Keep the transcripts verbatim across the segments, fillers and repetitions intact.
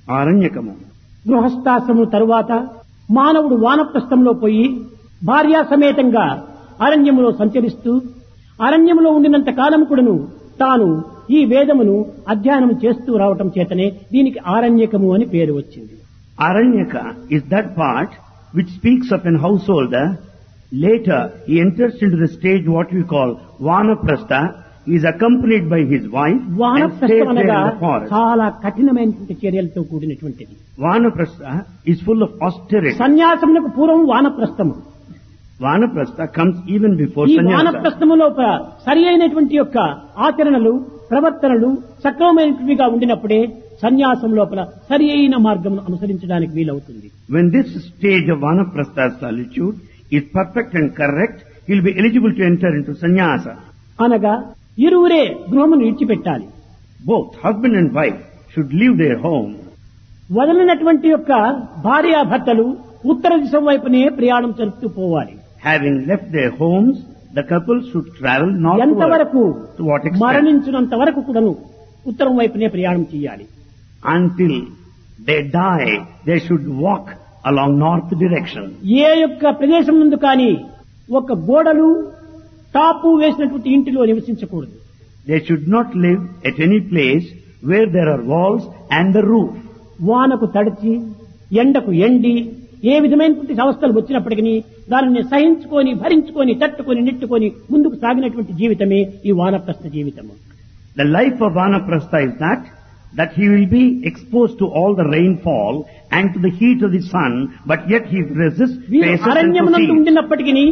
Aranyakamu. గృహస్థాశ్రమం తరువాత మానవుడు వానప్రస్థంలో పోయి భార్యా సమేతంగా అరణ్యములో సంచరిస్తూ అరణ్యములో ఉండినంత కాలం కూడాను తాను ఈ వేదమును అధ్యయనం చేస్తూ రావటం చేతనే దీనికి ఆరణ్యకము అని పేరు వచ్చింది. Aranyaka is that part which speaks of an householder. Later he enters into the stage what we call Vanaprastha. He is accompanied by his wife and stays వానప్రస్థం there అనగా in the forest. చాలా కఠినమైనటువంటి చర్యలతో కూడినటువంటిది. Vanaprastha is full of austerity. సన్యాసమునకు పూర్వం వానప్రస్థము. Vanaprastha comes even before ఈ sannyasa. వానప్రస్థములో సరి అయినటువంటి యొక్క ఆచరణలు ప్రవర్తనలు సక్రమమైనవిగా ఉండినప్పుడే సన్యాసం లోపల సరి అయిన మార్గం అనుసరించడానికి వీలవుతుంది. When this stage of Vanaprastha solitude is perfect and correct, he will be eligible to enter into sannyasa. అనగా ఇరువురే గృహమును విడిచిపెట్టాలి. Both husband and wife should leave their home. వదలినటువంటి యొక్క భార్యాభర్తలు ఉత్తర దిశ వైపునే ప్రయాణం జరుపుతూ పోవాలి. Having left their homes, the couple should travel ఎంతవరకు northward. To what extent? మరణించినంత వరకు కూడాను ఉత్తరం వైపునే ప్రయాణం చేయాలి. Until they die, they should walk along north direction. ఏ యొక్క ప్రదేశం ముందు కానీ ఒక గోడలు టాపు వేసినటువంటి ఇంటిలో నివసించకూడదు. They should not live at any place where there are walls and the roof. వానకు తడిచి ఎండకు ఎండి ఏ విధమైనటువంటి అవస్థలు వచ్చినప్పటికీ దానిని సహించుకొని భరించుకొని తట్టుకొని నెట్టుకొని ముందుకు సాగినటువంటి జీవితమే ఈ వానప్రస్థ జీవితము. The life of Vanaprastha is that, that he will be exposed to all the rainfall and to the heat of the sun, but yet he resists, వీరు faces and అరణ్యమునందు proceeds. ఉండినప్పటికీ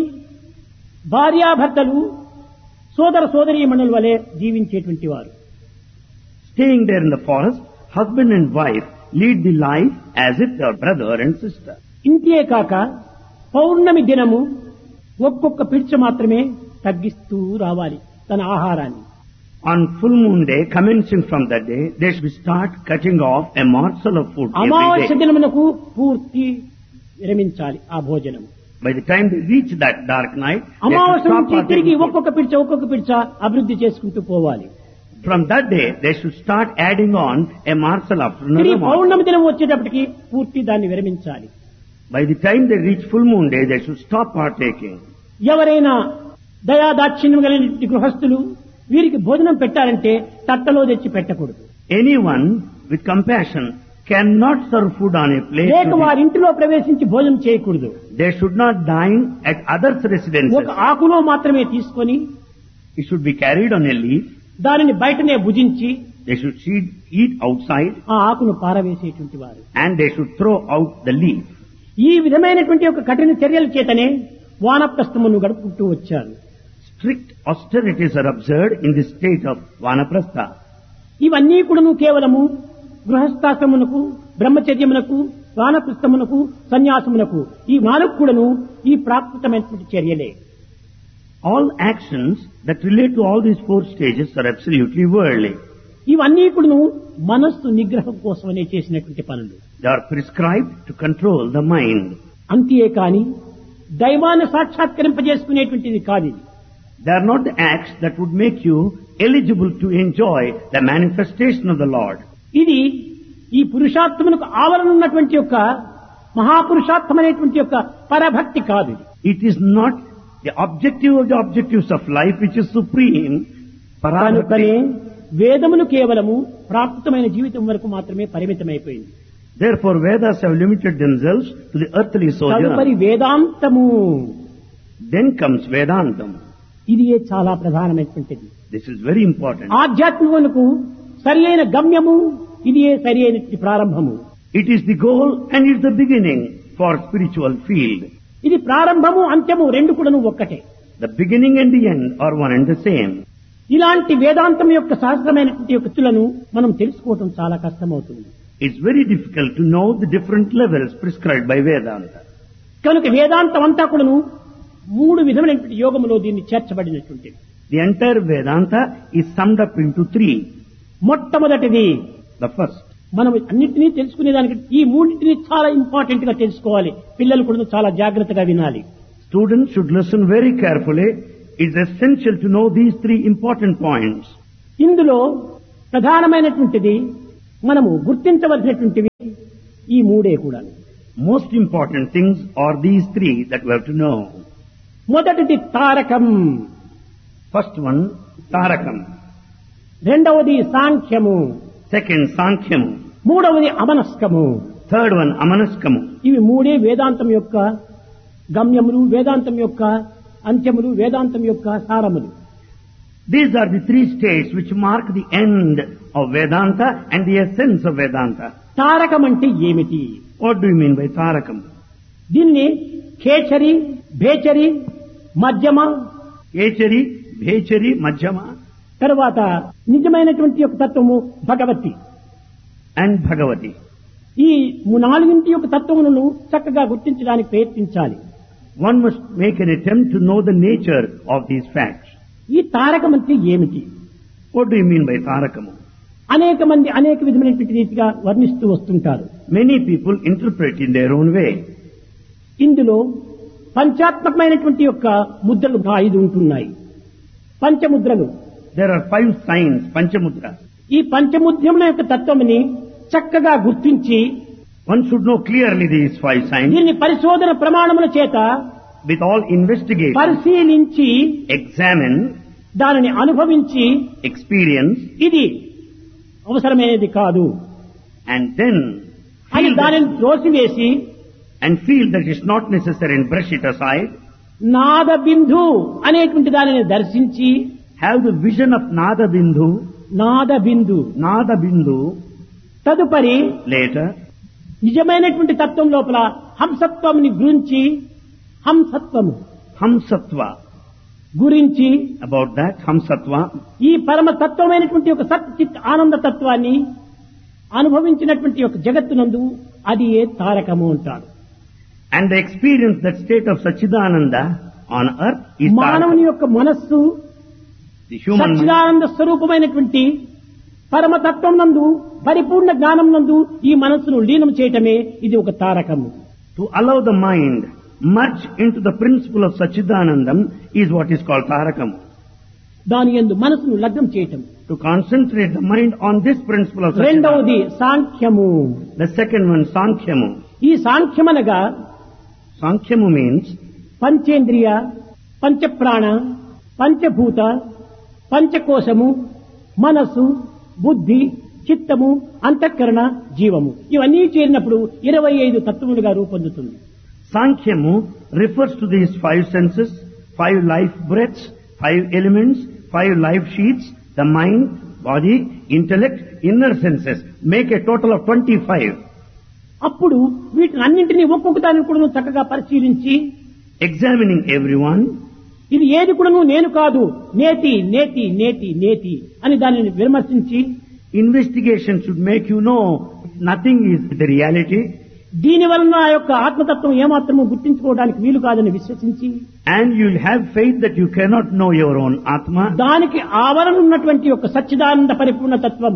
భార్యాభర్తలు సోదర సోదరీమణుల వలె జీవించేటువంటి వారు. Staying there in the forest, husband and wife lead the life as if they are brother and sister. ఇంతే కాక పౌర్ణమి దినము ఒక్కొక్క పిడిచ మాత్రమే తగ్గిస్తూ రావాలి తన ఆహారాన్ని. On full moon day, commencing from that day, they should start cutting off a morsel of food every అమావాస్య day. దినమునకు పూర్తి విరమించాలి ఆ భోజనం. By the time they reach that dark night, they should అమావాస్య stop నుంచి తిరిగి partaking food. ఒక్కొక్క పిడిచ ఒక్కొక్క పిడిచ అభివృద్ధి చేసుకుంటూ పోవాలి. From that day, they should start adding on a morsel after తిరిగి another morsel. పౌర్ణమి దినం వచ్చేటప్పటికి పూర్తి దాన్ని విరమించాలి. By the time they reach full moon day, they should stop partaking. ఎవరైనా దయాదాక్షిణ్యం కలిగిన గృహస్థులు వీరికి భోజనం పెట్టాలంటే తట్టలో తెచ్చి పెట్టకూడదు. Anyone with compassion cannot serve food on a plate. లేక to the- వారి ఇంటిలో ప్రవేశించి భోజనం చేయకూడదు. They should not dine at others' residences. ఒక ఆకులో మాత్రమే తీసుకొని It should be carried on a leaf. దానిని బయటనే భుజించి They should eat, eat outside ఆ ఆకును పారవేసేటువంటి వారు. and they should throw out the leaf. ఈ విధమైనటువంటి ఒక కఠిన చర్యల చేతనే వానప్రస్థమును గడుపుకుంటూ వచ్చారు. Strict austerities are observed in the state of Vanaprastha. ఇవన్నీ కూడాను కేవలము గృహస్థాశ్రమునకు బ్రహ్మచర్యమునకు వానప్రస్థమునకు సన్యాసమునకు ఈ నాలుగు కూడాను ఈ ప్రాకృతమైనటువంటి చర్యలే. All actions that relate to all these four stages are absolutely worldly. ఇవన్నీ కూడాను మనస్సు నిగ్రహం కోసమనే చేసినటువంటి పనులు. They are prescribed to control the mind. అంతే కాని దైవాన్ని సాక్షాత్కరింపజేసుకునేటువంటిది కాదు ఇది. They are not the acts that would make you eligible to enjoy the manifestation of the Lord. ఇది ఈ పురుషార్థమునకు ఆవరణ ఉన్నటువంటి యొక్క మహాపురుషార్థమైనటువంటి యొక్క పరభక్తి కాదు ఇది. It is not the objective of the objectives of life which is supreme. కనుకనే Parabhakti. వేదములు కేవలము ప్రాకృతమైన జీవితం వరకు మాత్రమే పరిమితమైపోయింది. Therefore Vedas have limited themselves to the earthly తదుపరి sojourn. వేదాంతము Then comes Vedantam. ఇది చాలా ప్రధానమైనటువంటిది. This is very important. ఆధ్యాత్మికమునకు సరి అయిన గమ్యము ఇది సరి అయిన ప్రారంభము. It is the goal and it is the beginning for spiritual field. ఇది ప్రారంభము అంత్యము రెండు కూడాను ఒక్కటే. The beginning and the end are one and the same. ఇలాంటి వేదాంతం యొక్క సహస్రమైనటువంటి యొక్క తులను మనం తెలుసుకోవటం చాలా కష్టమవుతుంది. It's very difficult to know the different levels prescribed by Vedanta. కనుక వేదాంతం అంతా కూడాను మూడు విధమైనటువంటి యోగములో దీన్ని చేర్చబడినటువంటిది. The entire Vedanta is summed up into three. మొట్టమొదటిది The first, మనం అన్నింటినీ తెలుసుకునేదానికి ఈ మూడింటిని చాలా ఇంపార్టెంట్ గా తెలుసుకోవాలి. పిల్లలు కూడా చాలా జాగ్రత్తగా వినాలి. students should listen very carefully. It's essential to know these three important points. ఇందులో ప్రధానమైనటువంటిది మనము గుర్తించవలసినటువంటివి ఈ మూడే కూడా. Most important things are these three that we have to know. మొదటిది తారకం, First one, Tarakam. రెండవది సాంఖ్యము, Second, Sankhyam. మూడవది అమనస్కము. Third one, Amanaskamu. ఇవి మూడే వేదాంతం యొక్క గమ్యములు, వేదాంతం యొక్క అంత్యములు, వేదాంతం యొక్క సారములు. These are the three states which mark the end of Vedanta and the essence of Vedanta. Tarakam అంటే ఏమిటి? What do you mean by Tarakam? దీన్ని ఖేచరి, భేచరి, మధ్యమ, Echari, Bhechari, Majjama తరువాత నిజమైనటువంటి యొక్క తత్వము భగవతి. and Bhagavati. ఈ నాలుగింటి యొక్క తత్వములను చక్కగా గుర్తించడానికి ప్రయత్నించాలి. One must make an attempt to know the nature of these facts. ఈ తారకం అంటే ఏమిటి? What do you mean by Tarakamu? అనేక మంది అనేక విధమైనటువంటి రీతిగా వర్ణిస్తూ వస్తుంటారు. Many people interpret in their own way. ఇందులో పంచాత్మకమైనటువంటి యొక్క ముద్రలు ఐదు ఉంటున్నాయి. పంచముద్రలు. There are five signs, Panchamudra. ఈ పంచముద్రముల యొక్క తత్వముని చక్కగా గుర్తించి One should know clearly these five signs దీన్ని పరిశోధన ప్రమాణముల చేత with all investigation, పరిశీలించి examine, దానిని అనుభవించి experience, ఇది అవసరమైనది కాదు and then అని feel that, దానిని త్రోసివేసి and feel that it's not necessary and brush it aside. నాద బిందు అనేటువంటి దానిని దర్శించి Have the vision of Nada Bindu, Nada Bindu Nada Bindu, తదుపరి later, నిజమైనటువంటి తత్వం లోపల హంసత్వంని గురించి హంసత్వము Hamsatva. గురించి About that, Hamsatva, ఈ పరమ తత్వమైనటువంటి ఒక సత్ చిత్ ఆనంద తత్వాన్ని అనుభవించినటువంటి ఒక జగత్తునందు అది ఏ తారకము అంటారు. and the experience, that state of Sachidananda on earth is మానవుని Tarakam. యొక్క మనస్సు The human mind, సచ్చిదానంద స్వరూపమైనటువంటి పరమతత్వం నందు పరిపూర్ణ జ్ఞానం నందు ఈ మనస్సును లీనం చేయటమే ఇది ఒక తారకము. to allow the mind merge into the principle of Sachidanandam is what is called Tarakam. దాని యందు మనస్సును లగ్నం చేయటం. To concentrate the mind on this principle of రెండవది Sachidanandam. సాంఖ్యము. The second one, Sankhyamu. ఈ సాంఖ్యమనగా Sankhyamu means పంచేంద్రియ, పంచప్రాణ, పంచభూత, పంచకోశము, మనస్సు, బుద్ధి, చిత్తము, అంతఃకరణ, జీవము ఇవన్నీ చేరినప్పుడు ఇరవై ఐదు తత్వములుగా రూపొందుతుంది. Sankhyamu refers to these five senses, five life breaths, five elements, five life sheets, the mind, body, intellect, inner senses. Make a total of twenty-five. అప్పుడు వీటిని అన్నింటినీ ఒక్కొక్క దాన్ని కూడా చక్కగా పరిశీలించి Examining everyone, ఇది ఏది కూడాను నేను కాదు, నేతి నేతి నేతి నేతి అని దానిని విమర్శించి investigation should make you know nothing is the reality, దీని వలన ఆ యొక్క ఆత్మతత్వం ఏమాత్రము గుర్తించుకోవడానికి వీలు కాదని విశ్వసించి and you'll have faith that you cannot know your own Atma, దానికి ఆవరణ ఉన్నటువంటి యొక్క సచ్చిదానంద పరిపూర్ణ తత్వం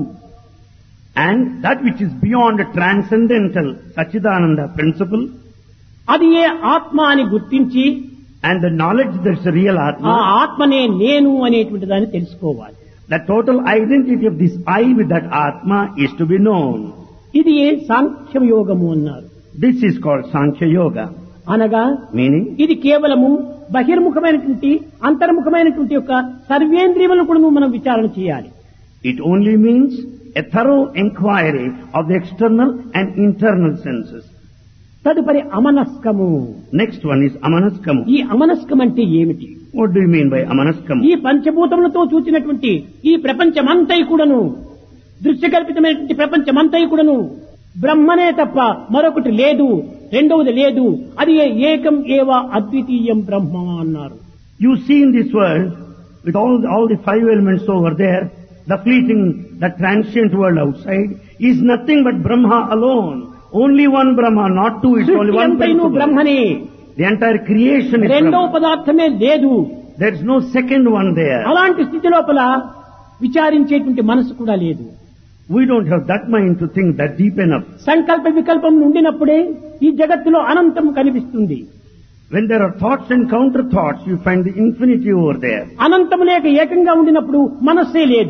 and that which is beyond a transcendental Sachidananda principle, అది ఏ ఆత్మ అని గుర్తించి and the knowledge that's a real ఆ Atma, ఆత్మనే నేను అనేటువంటి దాన్ని తెలుసుకోవాలి. the total identity of this I with that Atma is to be known. ఇది ఏ సాంఖ్యం యోగము అన్నారు. This is called Sankhya Yoga, అనగా meaning ఇది కేవలము బహిర్ముఖమైనటువంటి అంతర్ముఖమైనటువంటి యొక్క సర్వేంద్రియములను కూడా మనం విచారణ చేయాలి. it only means a thorough inquiry of the external and internal senses. తదుపరి అమనస్కము. Next one is Amanaskamu. ఈ అమనస్కం అంటే ఏమిటి? What do you mean by Amanaskamu? ఈ పంచభూతములతో చూచినటువంటి ఈ ప్రపంచమంతై కూడాను, దృశ్యకల్పితమైనటువంటి ప్రపంచమంతై కూడాను బ్రహ్మనే తప్ప మరొకటి లేదు, రెండవది లేదు, అది ఏకం ఏవ అద్వితీయం బ్రహ్మ అన్నారు. You see in this world, with all, all the five elements over there, the fleeting, the transient world outside is nothing but Brahma alone. Only one Brahma, not two, it's only సృష్టి one అంతైను principle. బ్రహ్మనే, The entire creation is రెండవ Brahma. పదార్థమే లేదు. There's no second one there. అలాంటి స్థితి లోపల విచారించేటువంటి మనసు కూడా లేదు. We don't have that mind to think that deep enough. సంకల్ప వికల్పం ఉండినప్పుడే ఈ జగత్తులో అనంతం కనిపిస్తుంది. When there are thoughts and counter thoughts, you find the infinity over there. అనంతం లేక ఏకంగా ఉండినప్పుడు మనస్సే లేదు.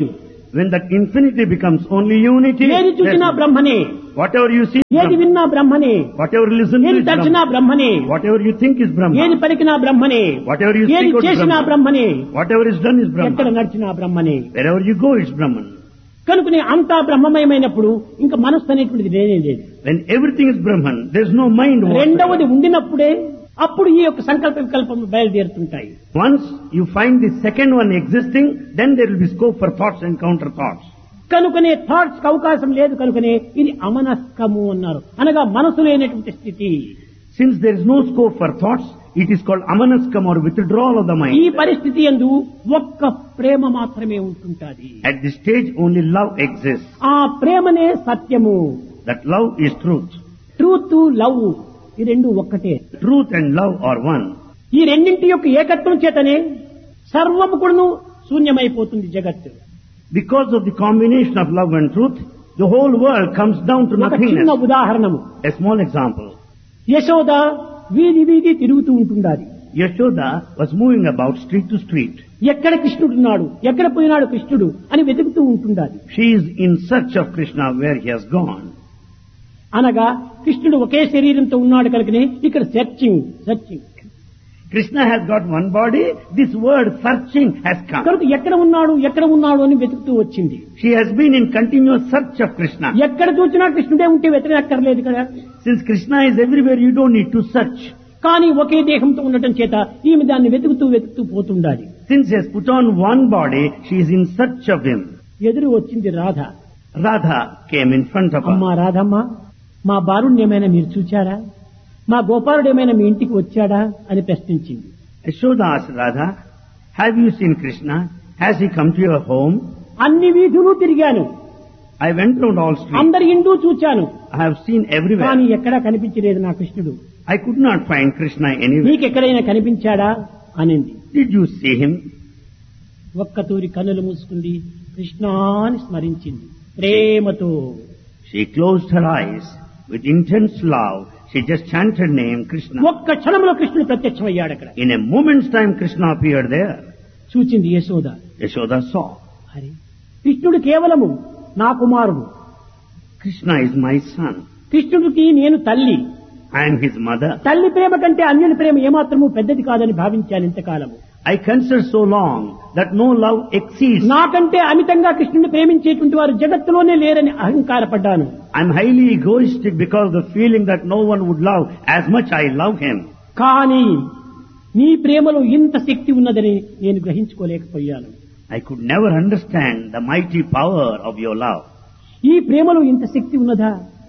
When that infinity becomes only unity, ఏది చూసినా there's- బ్రహ్మనే, whatever you see, ఏది Brahman. విన్నా బ్రహ్మనే, Whatever you listen to ఏది is తలచినా Brahman. బ్రహ్మనే, Whatever you think is ఏది Brahman. పలికినా బ్రహ్మనే, Whatever you ఏది speak out is చేసినా Brahman. బ్రహ్మనే, Whatever is done is ఎక్కడ Brahman. నడిచినా బ్రహ్మనే. Wherever you go, it's Brahman. కనుకనే అంతా బ్రహ్మమయమైనప్పుడు ఇంకా మనస్సు అనేటువంటిది లేనే లేదు. When everything is Brahman, there's no mind. రెండవది whatsoever. ఉండినప్పుడే అప్పుడు ఈ యొక్క సంకల్ప వికల్పములు బయలుదేరుతుంటాయి. Once you find the second one existing, then there will be scope for thoughts and counter thoughts. కనుకనే థాట్స్ కి అవకాశం లేదు, కనుకనే ఇది అమనస్కము అన్నారు, అనగా మనసు లేనటువంటి స్థితి. Since there is no scope for thoughts, it is called amanaskam or withdrawal of the ఈ mind. పరిస్థితి యందు ఒక్క ప్రేమ మాత్రమే ఉంటుంటాది. At this stage, only love exists. ఆ ప్రేమనే సత్యము. That love is truth. Truth, love ఈ రెండు ఒక్కటే. Truth and love are one. ఈ రెండింటి యొక్క ఏకత్వం చేతనే సర్వము కూడాను శూన్యమైపోతుంది జగత్తు. Because of the combination of love and truth, the whole world comes down to ఒక చిన్న nothingness. ఉదాహరణము, A small example. Yashoda వీధి వీధి తిరుగుతూ ఉంటుండాలి. Yashoda was moving about street to street. ఎక్కడ కృష్ణుడున్నాడు, ఎక్కడ పోయినాడు కృష్ణుడు అని వెతుకుతూ ఉంటుండాలి. She is in search of Krishna where he has gone. అనగా కృష్ణుడు ఒకే శరీరంతో ఉన్నాడు కనుకనే ఇక్కడ searching searching Krishna has got one body, this word searching has come. కనుక ఎక్కడ ఉన్నాడు ఎక్కడ ఉన్నాడు అని వెతుకుతూ వచ్చింది. She has been in continuous search of Krishna. ఎక్కడ చూసినా కృష్ణుడే ఉంటే వెతకక్కర్లేదు కదా. Since Krishna is everywhere, you don't need to search. కానీ ఒకే దేహంతో ఉండటం చేత ఈమె దాన్ని వెతుకుతూ వెతుకుతూ పోతుండాలి. Since he has put on one body, she is in search of him. ఎదురు వచ్చింది Radha. Radha came in front of అమ్మా her. రాధమ్మ, మా బారుణ్ణి ఏమైనా మీరు చూచారా, మా గోపాలుడు ఏమైనా మీ ఇంటికి వచ్చాడా అని ప్రశ్నించింది. Yashoda asked Radha, have you seen Krishna? Has he come to your home? అన్ని వీధులు తిరిగాను, I went round all streets. అందరి ఇంటూ చూచాను, I have seen everywhere. కానీ ఎక్కడా కనిపించలేదు నా కృష్ణుడు. I could not find Krishna anywhere. నీకెక్కడైనా కనిపించాడా అనింది. Did you see him? ఒక్క తూరి కన్నులు మూసుకుంది, కృష్ణాని స్మరించింది ప్రేమతో. She closed her eyes with intense love. She just chanted name Krishna. ఒక్క క్షణంలో కృష్ణుడు ప్రత్యక్షమయ్యాడు అక్కడ. In a moment's time, Krishna appeared there. చూచింది యశోద. Yashoda saw. అరే, కృష్ణుడు కేవలము నా కుమారుడు, Krishna is my son. కృష్ణుడికి నేను తల్లి. I am his mother. తల్లి ప్రేమ కంటే అన్యుని ప్రేమ ఏమాత్రము పెద్దది కాదని భావించాను ఇంతకాలము. I considered so long that no love exceeds. నాకంటే అమితంగా కృష్ణుని ప్రేమించేటువంటి వారు జగత్తులోనే లేరని అహంకారపడ్డాను. I am highly egoistic because of the feeling that no one would love as much I love him. కానీ నీ ప్రేమలో ఇంత శక్తి ఉన్నదని నేను గ్రహించుకోలేకపోయాను. I could never understand the mighty power of your love. ఈ ప్రేమలో ఇంత శక్తి ఉన్నదా?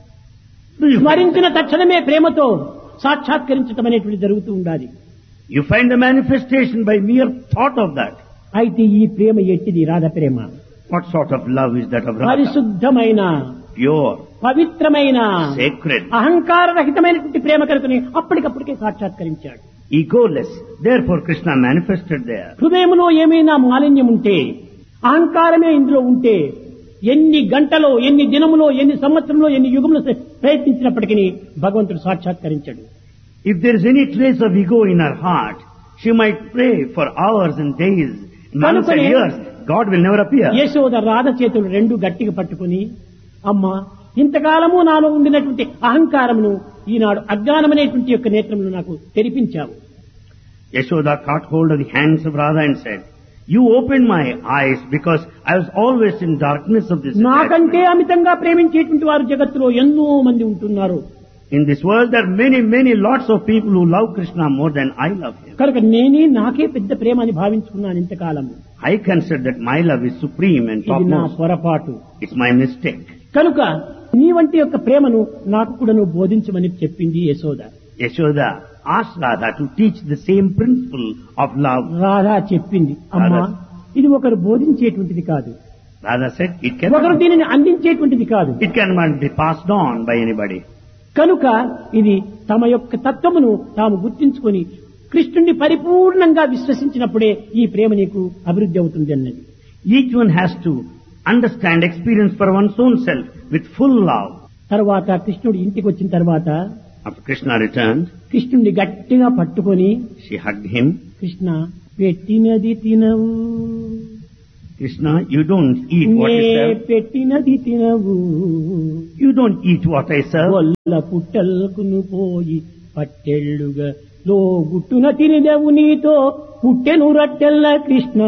Do you find, స్మరించిన తక్షణమే ప్రేమతో సాక్షాత్కరించటం అనేటువంటి జరుగుతూ ఉండాలి. you find the manifestation by mere thought of that. అయితే ఈ ప్రేమ ఎట్టిది? రాధ ప్రేమ What sort of love is that of Radha? పరిశుద్ధమైన, Pure, పవిత్రమైన, sacred, అహంకార రహితమైనటువంటి ప్రేమ కనుకని అప్పటికప్పటికే సాక్షాత్కరించాడు. egoless. Therefore Krishna manifested there. హృదయంలో ఏమైనా మాలిన్యం ఉంటే, అహంకారమే ఇందులో ఉంటే, ఎన్ని గంటలో, ఎన్ని దినములో, ఎన్ని సంవత్సరంలో, ఎన్ని యుగంలో ప్రయత్నించినప్పటికీ భగవంతుడు సాక్షాత్కరించాడు. If there is any trace of ego in her heart, she might pray for hours and days, months and Kanukane- years. God will never appear. Yashoda Radha చేతులు రెండు గట్టిగా పట్టుకుని, అమ్మా, ఇంతకాలము నాలో ఉండినటువంటి అహంకారమును ఈనాడు అజ్ఞానమనేటువంటి యొక్క నేత్రమును నాకు తెరిపించావు. Yashoda caught hold of the hands of Radha and said, you opened my eyes because I was always in darkness of this నాకంటే attachment. అమితంగా ప్రేమించేటువంటి వారు జగత్తులో ఎన్నో మంది ఉంటున్నారు. In this world there are many, many lots of people who love Krishna more than I love him. కనుక నేనే నాకే పెద్ద ప్రేమ అని భావించుకున్నాను ఇంతకాలము. I consider that my love is supreme and ఇది నా topmost. పొరపాటు. It's my mistake. కనుక నీ వంటి యొక్క ప్రేమను నాకు కూడా నువ్వు బోధించమని చెప్పింది Yashoda. Yashoda asked Radha to teach the same principle of love. Radha చెప్పింది, అమ్మా, ఇది ఒకరు బోధించేటువంటిది కాదు, Radha said, it ఒకరు cannot, దీనిని అందించేటువంటిది కాదు. it cannot be passed on by anybody. కనుక ఇది తమ యొక్క తత్వమును తాము గుర్తించుకొని కృష్ణుణ్ణి పరిపూర్ణంగా విశ్వసించినప్పుడే ఈ ప్రేమ నీకు అభివృద్ధి అవుతుంది అన్నది. Each one has to understand, experience for one's own self with full love. తర్వాత కృష్ణుడు ఇంటికి వచ్చిన తర్వాత After Krishna returned, కృష్ణుణ్ణి గట్టిగా పట్టుకొని, she hugged him. కృష్ణ, పెట్టినది తినవు, Krishna, you don't eat what నే you serve. పెట్టినది తినవు You don't eat what I serve. వల్ల పుట్టల్కును పోయి పట్టెళ్ళుగా లో గుట్టున తినదవు నీతో పుట్టెను రట్టెల్ల Krishna.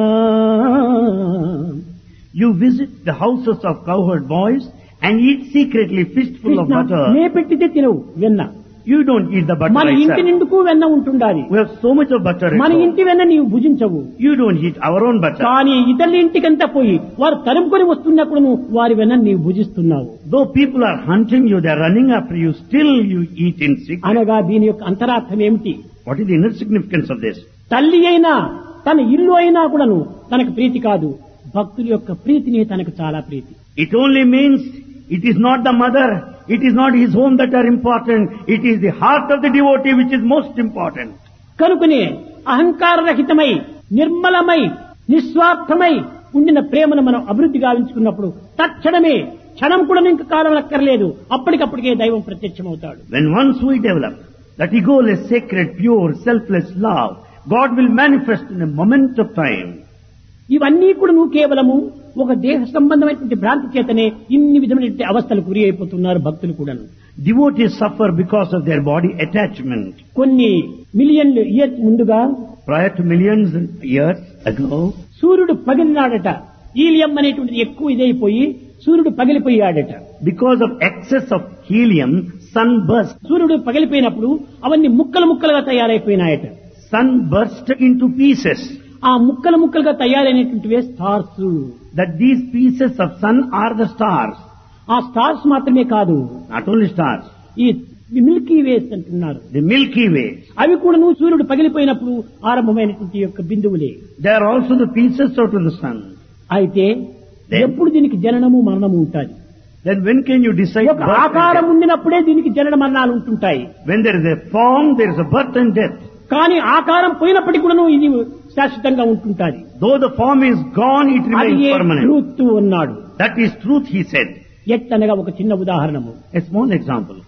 You visit the houses of cowherd boys and eat secretly fistful of Krishna, butter. నే పెట్టితే తినవు వెన్న. You don't eat the butter మన I ఇంటి serve. నిండుకు వెన్న ఉంటుండాలి. We have so much of butter at మన home. ఇంటి వెన్న నీవు భుజించవు. You don't eat our own butter. కానీ ఇతరుల ఇంటికంతా పోయి వారు తరుముకొని వస్తున్నప్పుడు నువ్వు వారి వెన్న నీవు భుజిస్తున్నావు. Though people are hunting you, they are running after you, still you eat in secret. అనగా దీని యొక్క అంతరార్థం ఏమిటి? What is the inner significance of this? తల్లి అయినా తన ఇల్లు అయినా కూడాను తనకు ప్రీతి కాదు, భక్తుల యొక్క ప్రీతిని తనకు చాలా ప్రీతి. It only means it is not the mother, it is not his home that are important, it is the heart of the devotee which is most important. కనుకనే అహంకార రహితమై నిర్మలమై నిస్వార్థమై ఉండిన ప్రేమను మనం అభివృద్ధి గావించుకున్నప్పుడు తక్షణమే క్షణం కూడా ఇంక కాలం అక్కర్లేదు, అప్పటికప్పటికే దైవం ప్రత్యక్షమవుతాడు. When once we develop that egoless, sacred, pure, selfless love, God will manifest in a moment of time. ఇవన్నీ కూడా నువ్వు కేవలము ఒక దేహ సంబంధమైనటువంటి భ్రాంతి చేతనే ఇన్ని విధమైనటువంటి అవస్థలు గురి అయిపోతున్నారు భక్తులు కూడాను. Devotees suffer because of their body attachment. కొన్ని మిలియన్లు ఇయర్స్ ముందుగా Prior to millions of years ago, సూర్యుడు పగిలినాడట. హీలియం అనేటువంటిది ఎక్కువ ఇదైపోయి సూర్యుడు పగిలిపోయాడట. because of excess of helium, sun burst. సూర్యుడు పగిలిపోయినప్పుడు అవన్నీ ముక్కలు ముక్కలుగా తయారైపోయినాయట. Sun burst into pieces. ఆ ముక్కలు ముక్కలుగా తయారైనటువంటివే stars. That these pieces of sun are the stars. ఆ స్టార్స్ మాత్రమే కాదు, Not only stars, ఈ మిల్కీ వేస్ అంటున్నారు. the Milky Way. అవి కూడా నువ్వు సూర్యుడు పగిలిపోయినప్పుడు ఆరంభమైనటువంటి యొక్క బిందువులే. They are also the pieces out of the sun. అయితే Then- ఎప్పుడు దీనికి జననము మరణము ఉంటాయి. Then when can you decide ఒక birth and ఆకారం death? ఉండినప్పుడే దీనికి జనన మరణాలు ఉంటుంటాయి. When there is a form, there is a birth and death. కానీ ఆకారం పోయినప్పటికీ కూడా ఇది శాశ్వతంగా ఉంటుంటాది. Though the form is gone, it అది remains ఏ permanent. ట్రూత్ అన్నాడు. That is truth, he said. ఎట్లనగా ఒక చిన్న ఉదాహరణము, A small example.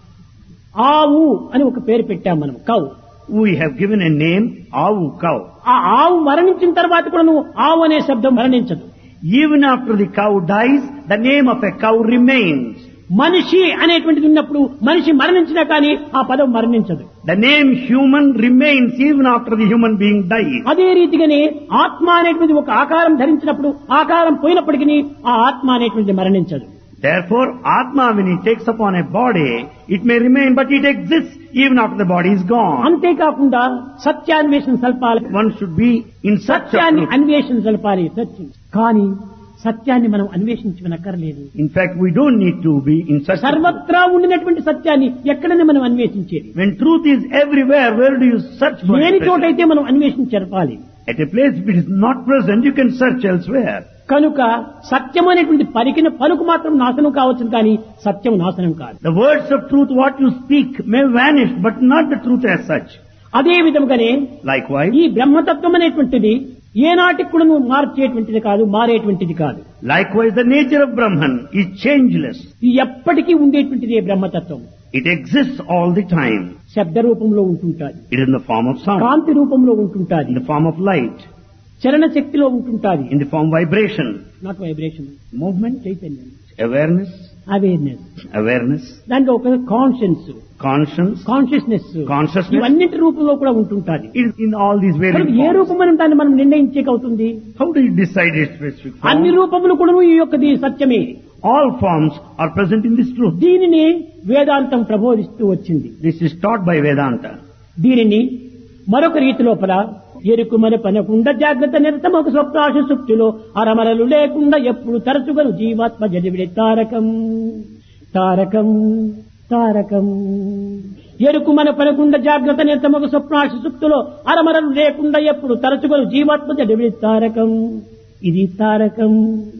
ఆవు అని ఒక పేరు పెట్టాం మనం, cow. We have given a name, Avu, cow. ఆ ఆవు మరణించిన తర్వాత కూడా నువ్వు ఆవు అనే శబ్దం మరణించదు. Even after the cow dies, the name of a cow remains. మనిషి అనేటువంటిది ఉన్నప్పుడు మనిషి మరణించినా కానీ ఆ పదం మరణించదు. The name human remains even after the human being dies. అదే రీతిగానే ఆత్మ అనేటువంటిది ఒక ఆకారం ధరించినప్పుడు ఆకారం పోయినప్పటికీ ఆ ఆత్మ అనేటువంటిది మరణించదు. Therefore, Atma, when it takes upon a body, it may remain, but it exists even after the body is gone. అంతేకాకుండా సత్యాన్వేషణ సల్పాలి. One should be in search of సత్యాన్ని truth. అన్వేషణ సల్పాలి. సత్యం కానీ సత్యాన్ని మనం అన్వేషించనక్కర్లేదు. In fact, we don't need to be in search of truth. సర్వత్రా ఉండినటువంటి సత్యాన్ని ఎక్కడనే మనం అన్వేషించేది. When truth is everywhere, where do you search for లేని it? చోటైతే మనం అన్వేషించరపాలి. At a place if it is not present, you can search elsewhere. కనుక సత్యం అనేటువంటి పలికిన పలుకు మాత్రం నాశనం కావచ్చు, కానీ సత్యం నాశనం కాదు. The words of truth, what you speak, may vanish, but not the truth as such. అదే విధముగానే Likewise, ఈ బ్రహ్మతత్వం అనేటువంటిది ఏనాటికి కూడా నువ్వు మార్చేటువంటిది కాదు, మారేటువంటిది కాదు. likewise, the nature of Brahman is changeless. ఇది ఎప్పటికీ ఉండేటువంటిది ఈ బ్రహ్మతత్వం. It exists all the time. శబ్ద రూపంలో ఉంటుంటాది, It is in the form of sound, కాంతి రూపంలో ఉంటుంటాది, in the form of light, చలన శక్తిలో ఉంటుంటాది. in the form of vibration, not vibration, movement, చైతన్యం, awareness, అవేర్నెస్, awareness, దాంట్లో ఒక కాన్షియన్స్, conscience, కాన్షియస్నెస్, Consciousness. ఇవన్నింటి రూపంలో కూడా ఉంటుంటాది. it is in all these various కనుక ఏ forms. రూపం అని దాన్ని మనం నిర్ణయించేకవుతుంది. How do you decide its specific అన్ని form? రూపములు కూడా ఈ యొక్కది సత్యమే. All forms are present in this truth. దీనిని వేదాంతం ప్రబోధిస్తూ వచ్చింది. This is taught by Vedanta. దీనిని మరొక రీతి లోపల ఎరుకు మన పనకుండా జాగ్రత్త నిరతం ఒక స్వప్నాశ సుప్తిలో అరమరలు లేకుండా ఎప్పుడు తరచుగను జీవాత్మ జడివిడి తారకం తారకం తారకం. ఎరుకు మన పనకుండా జాగ్రత్త నిరతం ఒక స్వప్నాశ సుప్తిలో అరమరలు లేకుండా ఎప్పుడు తరచుగను జీవాత్మ జడివిడి తారకం. ఇది తారకం.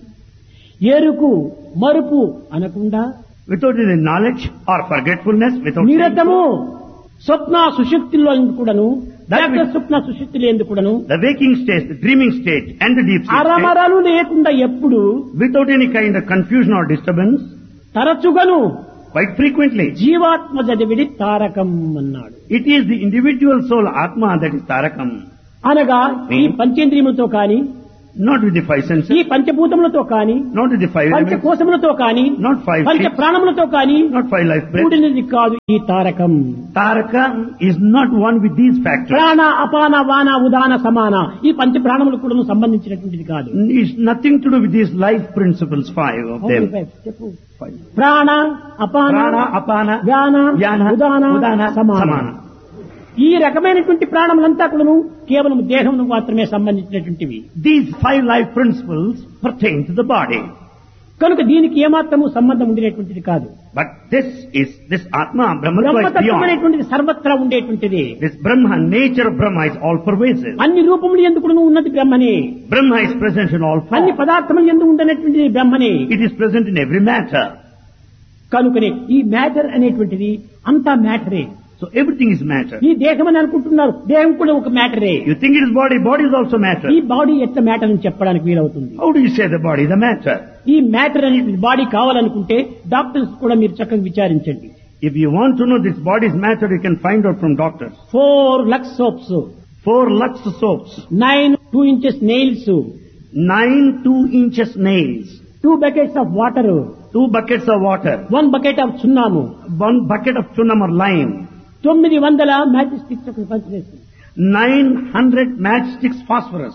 ఎరుకు మరుపు అనకుండా Without any knowledge or forgetfulness, without నిరతము స్వప్న సుషుప్తిలో కూడాను, జాగ్రత్త స్వప్న సుషుప్తిలో ఎందుకు కూడాను the waking state, the dreaming state, and the deep sleep state, అరమరలు లేకుండా ఎప్పుడు without any kind of confusion or disturbance, తరచుగను quite frequently. జీవాత్మ జడివిడి తారకం అన్నాడు. It is the individual soul Atma that is Tarakam. అనగా ఈ పంచేంద్రియములతో కాని Not with the five senses. ఈ పంచభూతములతో కానీ, Not with the five elements. పంచకోశములతో కానీ, Not five పంచ sheets. ప్రాణములతో కానీ Not five life breaths. కూడినది కాదు ఈ Tarakam. Taraka is not one with these factors. ప్రాణ, అపాన, వాన, ఉదాన, సమాన ఈ పంచ ప్రాణములు కూడా సంబంధించినటువంటిది కాదు. It's nothing to do with these life principles, five of them. చెప్పు. Five. ప్రాణ, అపాన, Prana, apana, వ్యాన, vyana, Udana, udana, సమాన. samana. ఈ రకమైనటువంటి ప్రాణములంతా కూడాను కేవలం దేహమును మాత్రమే సంబంధించినటువంటివి. These five life principles pertain to the body. కనుక దీనికి ఏమాత్రము సంబంధం ఉండేటువంటిది కాదు. But this is, this Atma, Brahmatva is బ్రహ్మతత్వం beyond. అనేటువంటిది సర్వత్రా ఉండేటువంటిది. This Brahma, nature of Brahma is all pervasive. అన్ని రూపములు ఎందుకు ఉన్నది బ్రహ్మనే. Brahma is present in all అన్ని forms. పదార్థములు ఎందుకు ఉండనటువంటిది బ్రహ్మనే. It is present in every matter. కనుకనే ఈ మ్యాటర్ అనేటువంటిది అంతా మ్యాటరే. So everything is matter. ఈ దేహం అని అనుకుంటున్నారు, దేహం కూడా ఒక మ్యాటరే. You think it is body, body is also matter. ఈ బాడీ ఎట్లా మ్యాటర్ అని చెప్పడానికి వీలవుతుంది. How do you say the body is a matter? ఈ మ్యాటర్ అనేది బాడీ కావాలనుకుంటే డాక్టర్స్ కూడా మీరు చక్కగా విచారించండి. If you want to know this body's matter, you can find out from doctors. Four Lux soaps, Four Lux soaps, nine two inches nails, nine two inches nails, two buckets of water, two buckets of water, one bucket of సున్నాము, one bucket of chunam or lime, తొమ్మిది వందల magic sticks అక్కడ పంచివేసి nine hundred matchsticks phosphorus,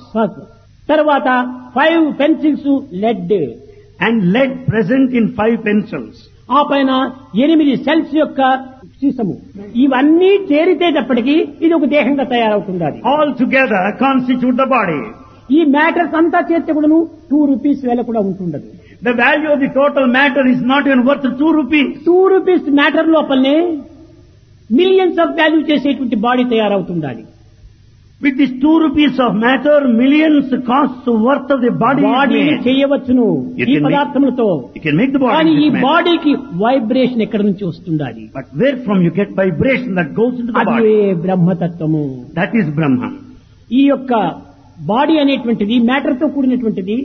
తర్వాత five pencils lead, and lead present in five pencils. ఆ పైన ఎనిమిది cells యొక్క సీసము. ఇవన్నీ చేరితేటప్పటికీ ఇది ఒక దేహంగా తయారవుతుంది. All together constitute the body. ఈ మ్యాటర్స్ అంతా చేర్చే కూడాను టూ రూపీస్ వేల కూడా ఉంటుండదు. The value of the total matter is not even worth two rupees. Two rupees matter లోపలనే మిలియన్స్ ఆఫ్ వాల్యూ చేసేటువంటి body తయారవుతుండాలి. With this two rupees of matter, millions costs worth of the body is body made. చేయవచ్చును You ఈ can make- పదార్థములతో. You can make the కానీ body ఈ with matter. బాడీకి vibration ఎక్కడి నుంచి వస్తుండాలి? But where from you get vibration that goes into the అదే body? బ్రహ్మతత్వము. That is Brahman. ఈ యొక్క బాడీ అనేటువంటిది మ్యాటర్ తో కూడినటువంటిది.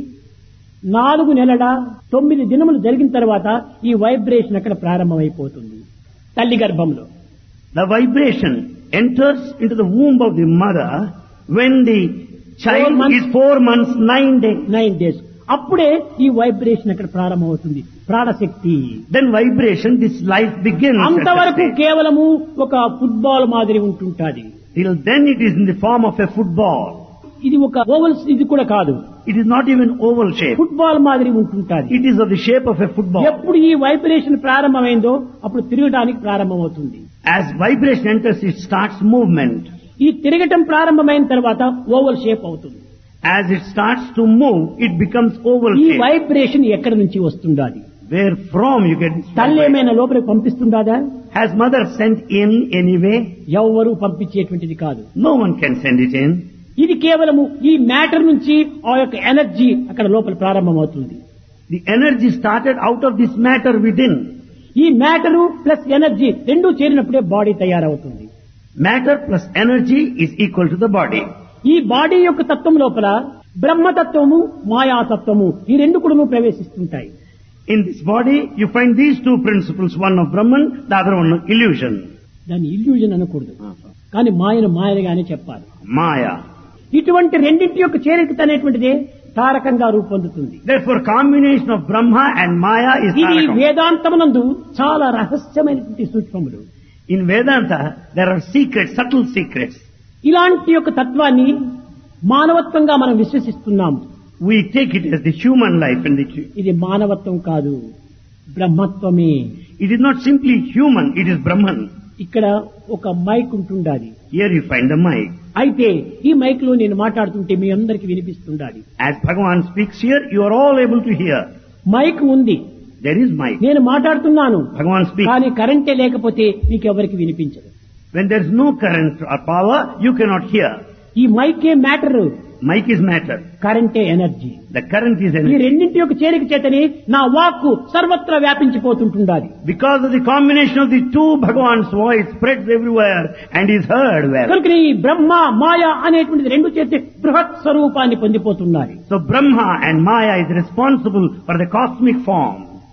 నాలుగు నెలల తొమ్మిది దినములు జరిగిన తర్వాత ఈ వైబ్రేషన్ అక్కడ ప్రారంభమైపోతుంది తల్లి గర్భంలో. The vibration enters into the womb of the mother when the child Four months. is four months, nine days. Nine days అప్పుడే ఈ వైబ్రేషన్ అక్కడ ప్రారంభమవుతుంది. ప్రాణశక్తి. Then vibration, this life begins. at that అంతవరకు stage. కేవలము ఒక ఫుట్బాల్ మాదిరి ఉంటుంటాది. Till then it is in the form of a football. ఇది ఒక ఓవల్స్ ఇది కూడా కాదు, It is not even oval shape. Football మాదిరి ఉంటుంటాది. It is of the shape of a football. ఎప్పుడు ఈ వైబ్రేషన్ ప్రారంభమైందో అప్పుడు తిరగడానికి ప్రారంభమవుతుంది. As vibration enters, it starts movement. ఈ తిరగటం ప్రారంభమైన తర్వాత ఓవల్ షేప్ అవుతుంది. As it starts to move, it becomes oval ఈ shape. వైబ్రేషన్ ఎక్కడి నుంచి వస్తుండాలి? Where from you get this తల్లి vibration? ఏమైనా లోపలికి పంపిస్తుందా? Has mother sent in anyway? ఎవరు పంపించేటువంటిది కాదు. No one can send it in. ఇది కేవలము ఈ మ్యాటర్ నుంచి ఆ యొక్క ఎనర్జీ అక్కడ లోపల ప్రారంభమవుతుంది. The energy started out of this matter within. ఈ మ్యాటరు ప్లస్ ఎనర్జీ రెండూ చేరినప్పుడే బాడీ తయారవుతుంది. Matter plus energy is equal to the body. ఈ బాడీ యొక్క తత్వం లోపల బ్రహ్మతత్వము మాయాతత్వము ఈ రెండు కూడా ప్రవేశిస్తుంటాయి. In this body, you find these two principles, one of Brahman, the other one of illusion. దాన్ని ఇల్యూజన్ అనకూడదు, కానీ మాయను మాయలుగానే చెప్పాలి. Maya. ఇటువంటి రెండింటి యొక్క చేరిక అనేటువంటిదే తారకంగా రూపొందుతుంది. Therefore, combination of Brahma and Maya is ఇది Tarakam. వేదాంతమునందు చాలా రహస్యమైనటువంటి సూక్ష్మములు. In Vedanta, there are secrets, subtle secrets. ఇలాంటి యొక్క తత్వాన్ని మానవత్వంగా మనం విశ్వసిస్తున్నాము. We take it as the human life and the, ఇది మానవత్వం కాదు, బ్రహ్మత్వమే. it is not simply human, it is Brahman. ఇక్కడ ఒక మైక్ ఉంటుండాలి. Here you find the mic. అయితే ఈ మైక్ లో నేను మాట్లాడుతుంటే మీ అందరికి వినిపిస్తుండాలి. As Bhagavan speaks here, you are all able to hear. Mic ఉంది, There is mic. నేను మాట్లాడుతున్నాను, Bhagavan speaks. కానీ కరెంటే లేకపోతే మీకు ఎవరికి వినిపించదు. When there is no current or power, you cannot hear. ఈ మైకే matter, Mic is matter. కరెంటే energy. The current is ఈ energy. రెండింటి యొక్క చేరిక చేతని నా వాక్కు సర్వత్రా వ్యాపించిపోతుంటుండాలి. Because of the combination of the two, Bhagavan's voice spreads everywhere and is heard well. కనుక ఈ బ్రహ్మ మాయ అనేటువంటిది రెండు చేతి బృహత్ స్వరూపాన్ని పొందిపోతున్నారు. So Brahma and Maya is responsible for the cosmic form.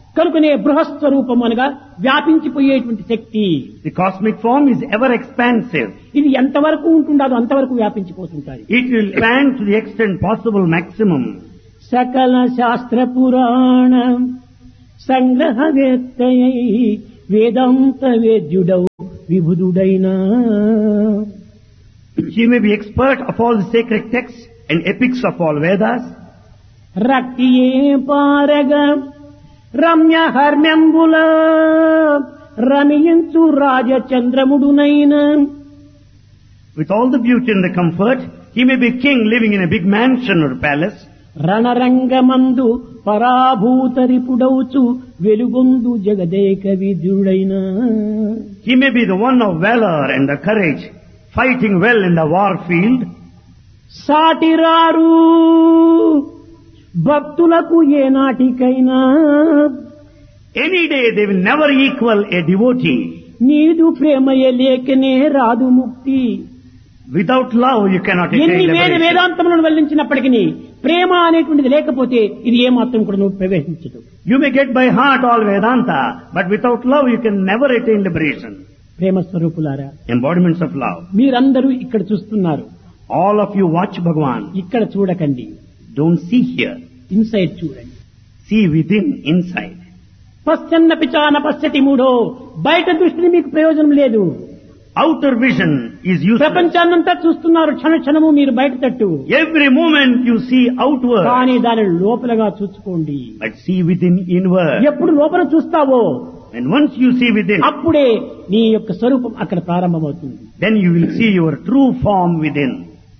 కనుకనే బృహస్వరూపం అనగా వ్యాపించిపోయేటువంటి శక్తి. The cosmic form is ever expansive. ఇది ఎంతవరకు ఉంటుండదో అంతవరకు వ్యాపించిపోతుంటాయి. It will expand to the extent possible maximum. సకల శాస్త్ర పురాణ సంగ్రహవేత్తయై వేదాంత వేద్యుడౌ విభుదుడైనా. He may be expert of all the sacred texts and epics of all Vedas. రక్తియే పారగ Ramya హర్మ్యంబుల రమియించు రాజచంద్రముడునైన. With all the beauty and the comfort, he may be king living in a big mansion or palace. రణరంగమందు పరాభూతరిపుడౌచు వెలుగొందు Jagadeka విధుడైన. He may be the one of valor and the courage, fighting well in the war field. సాటిరారు భక్తులకు ఏనాటికైనా. Any day they will never equal a devotee. నీదు ప్రేమయే లేకనే రాదు ముక్తి. Without love you cannot attain ఎన్ని వేద liberation. వేదాంతములను వెల్లించినప్పటికీ ప్రేమ అనేటువంటిది లేకపోతే ఇది ఏ మాత్రం కూడా నువ్వు ప్రవేశించదు. You may get by heart all Vedanta, but without love you can never attain liberation. ప్రేమ స్వరూపులారా, Embodiments of love. మీరందరూ ఇక్కడ చూస్తున్నారు. All of you watch Bhagavan. ఇక్కడ చూడకండి, Don't see here. ఇన్సైడ్ చూడండి. See within, inside. పశ్చన్న పిచాన పశ్చతి మూడో. బయట దృష్టిని మీకు ప్రయోజనం లేదు. Outer vision is useless. ప్రపంచాన్నంతా చూస్తున్నారు క్షణ క్షణము మీరు బయట తట్టు. Every moment you see outward. కానీ దాని లోపలగా చూసుకోండి. But see within, inward. ఎప్పుడు లోపల చూస్తావో And once you see within, అప్పుడే నీ యొక్క స్వరూపం అక్కడ ప్రారంభమవుతుంది. then you will see your true form within.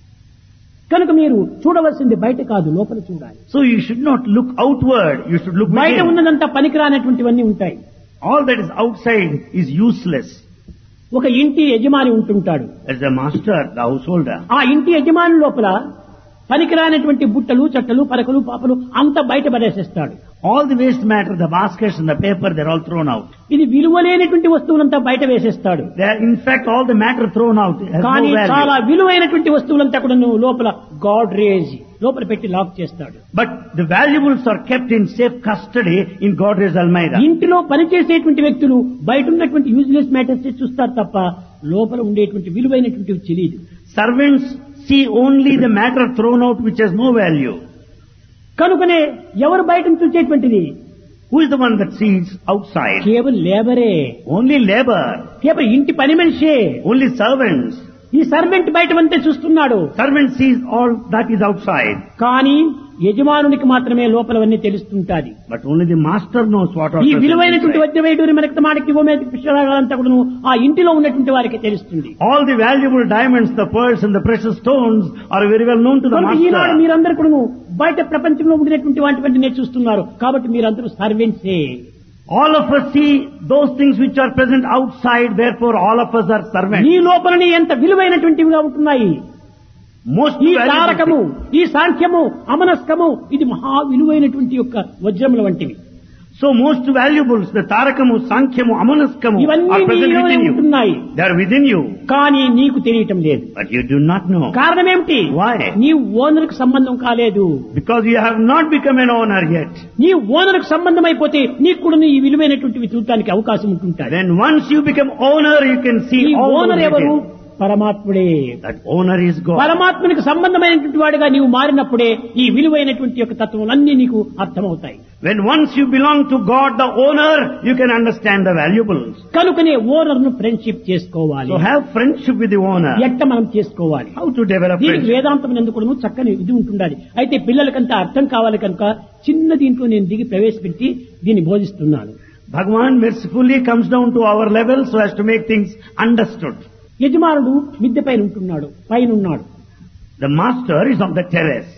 కనుక మీరు చూడవలసింది బయట కాదు, లోపల చూడాలి. So you should not look outward, you should look బయట within. ఉన్నదంతా పనికిరానటువంటివన్నీ ఉంటాయి. All that is outside is useless. ఒక ఇంటి యజమాని ఉంటుంటాడు. As the master, the householder. ఆ ఇంటి యజమాని లోపల పనికిరానటువంటి బుట్టలు చట్టలు పరకలు పాపలు అంతా బయట పడేసేస్తాడు. All the waste matter, the baskets and the paper, they're all thrown out. ఇది విలువలేనటువంటి వస్తువులంతా బయట వేసేస్తాడు. They are, in fact, all the matter thrown out. It has కానీ no చాలా value. విలువైనటువంటి వస్తువులంతా కూడా నువ్వు లోపల గాడ్ రేజ్ లోపల పెట్టి లాక్ చేస్తాడు. But the valuables are kept in safe custody in God's Almeida. ఇంటిలో పనిచేసేటువంటి వ్యక్తులు బయట ఉన్నటువంటి యూజ్లెస్ మ్యాటర్స్ చూస్తారు తప్ప లోపల ఉండేటువంటి విలువైనటువంటివి తెలియదు. Servants see only the matter thrown out which has no value. కనుకనే ఎవరు బయట చూసేటువంటిది? Who is the one that sees outside? కేవలం లేబరే, Only labor. కేవలం ఇంటి పని మనిషే. Only servants. ఈ సర్వెంట్ బయట అంతే చూస్తున్నాడు. Servant sees all that is outside. కానీ యజమానునికి మాత్రమే లోపలవన్నీ తెలుస్తుంటాది. But only the master knows what are ఈ present విలువైనటువంటి inside. వజ్రవైడూరి మనకి మాడికి ఓమేది పుష్పరాగాలంతా కూడా ఆ ఇంటిలో ఉన్నటువంటి వారికి తెలుస్తుంది. All the valuable diamonds, the pearls and the precious stones are very well known to the కనుక ఈనాడు master. మీరందరూ కూడా బయట ప్రపంచంలో ఉండేటువంటి వాటివన్నీ చూస్తున్నారు. కాబట్టి మీరందరూ సర్వెంట్సే. All of us see those things which are present outside, therefore all of us are servants. నీ లోపలని ఎంత విలువైనటువంటివిగా ఉంటున్నాయి. Most ఈ valuable తారకము, things. ఈ సాంఖ్యము, అమనస్కము ఇది మహా విలువైనటువంటి యొక్క వజ్రముల వంటివి. So most valuables, the Tarakamu, Sankhyamu, Amanaskamu ఇవన్నీ are present నీలోనే within you. ఉంటున్నాయి. They are within you. కానీ నీకు తెలియటం లేదు. But you do not know. కారణం ఏమిటి? Why? నీ ఓనర్కు సంబంధం కాలేదు. Because you have not become an owner yet. నీ ఓనర్కు సంబంధం అయిపోతే నీకు కూడా ఈ విలువైనటువంటివి చూడటానికి అవకాశం ఉంటుంటాయి. Then once you become owner, you can see ఈ all ఓనర్ those ఎవరు? details. పరమాత్ముడే. That owner is God. పరమాత్మునికి సంబంధమైనటువంటి వాడిగా నీవు మారినప్పుడే ఈ విలువైనటువంటి యొక్క తత్వములన్నీ నీకు అర్థమవుతాయి. When once you belong to God, the owner, you can understand the valuables. కనుకనే ఓనర్ ను ఫ్రెండ్షిప్ చేసుకోవాలి. So have friendship with the owner. ఎట్ట మనం చేసుకోవాలి? How to develop దీనికి friendship? వేదాంతం ఎందుకు చక్కని ఇది ఉంటుండాలి. అయితే పిల్లలకంతా అర్థం కావాలి కనుక చిన్న దీంట్లో నేను దిగి ప్రవేశపెట్టి దీన్ని బోధిస్తున్నాను. Bhagavan mercifully comes down to our level so as to make things understood. యజమానుడు మిద్దె పైన ఉంటున్నాడు, పైన ఉన్నాడు. The master is on the terrace.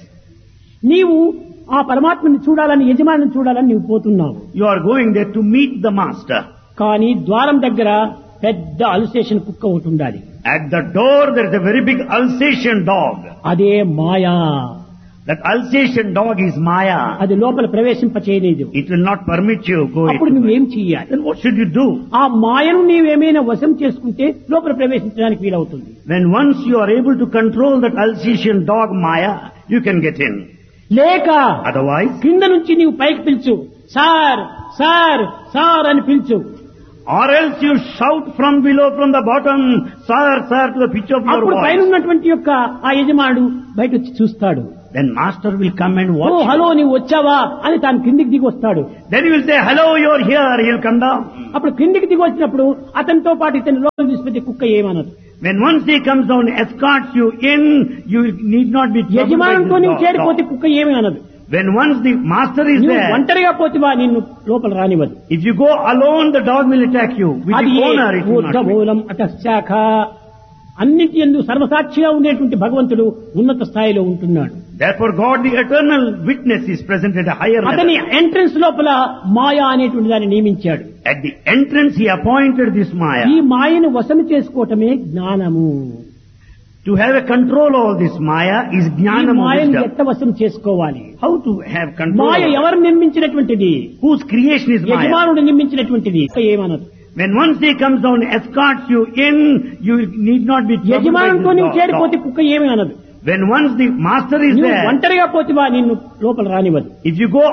నీవు ఆ పరమాత్మని చూడాలని, యజమాని చూడాలని నీవు పోతున్నావు. You are going there to meet the master. కానీ ద్వారం దగ్గర పెద్ద అల్సేషన్ కుక్క ఒకటి ఉండాలి. At the door there is a very big Alsatian dog. అదే మాయా. That Alsatian dog is Maya. అది లోపల ప్రవేశింప చేయలేదు. It will not permit you go అప్పుడు into నువ్వేం it. చెయ్యాలి? Then what should you do? ఆ మాయను నీవేమైనా వశం చేసుకుంటే లోపల ప్రవేశించడానికి వీలవుతుంది. When once you are able to control that Alsatian dog Maya, you can get in. లేక Otherwise, కింద నుంచి నీవు పైకి పిలుచు, సార్ సార్ సార్ అని పిలుచు. Or else you shout from below, from the bottom, sir, sir, to the pitch of your అప్పుడు పైన voice. ఉన్నటువంటి యొక్క ఆ యజమానుడు బయట వచ్చి చూస్తాడు. Then master will come and oh watch you. Hello నీవు వచ్చావా అని తాను కిందికి దిగి వస్తాడు. Then he will say, hello, you're here, he'll come down. అప్పుడు కిందికి దిగి వచ్చినప్పుడు అతనితో పాటు ఇతని లోపల తీసుకొచ్చే కుక్క ఏమనదు. When once he comes down, escorts you in, you need not be troubled by యజమానుతో this నువ్వు dog. చేరిపోతే కుక్క ఏమీ అనదు. When once the master is నువ్వు there, ఒంటరిగా పోతివా నిన్ను లోపల రానివ్వదు. if you go alone, the dog will attack you. With అది the owner, it will not be. మూలం అటశాఖ అన్నిటి యందు సర్వసాక్షిగా ఉండేటువంటి భగవంతుడు ఉన్నత స్థాయిలో ఉంటున్నాడు. Therefore, God, the eternal witness, is present at a higher అతని level. ఎంట్రన్స్ లోపల మాయా అనేటువంటి దాన్ని నియమించాడు. At the entrance, he appointed this Maya. ఈ మాయను వశం చేసుకోవటమే జ్ఞానము. To have a control over this Maya is ఈ jnanam of మాయను wisdom. ఎట్ట వశం చేసుకోవాలి? How to have control Maya over it? ఎవరు నిర్మించినటువంటిది? Whose creation is Maya? యజమానుడు నిర్మించినటువంటిది. ఏమనదు. When once he comes down, escorts you in, you need not be troubled by యజమానుతో this నువ్వు dog. చేరిపోతే కుక్క ఏమీ అనదు. When once the master is నువ్వు there, ఒంటరిగా పోతివా నిన్ను లోపల రానివ్వదు. if you go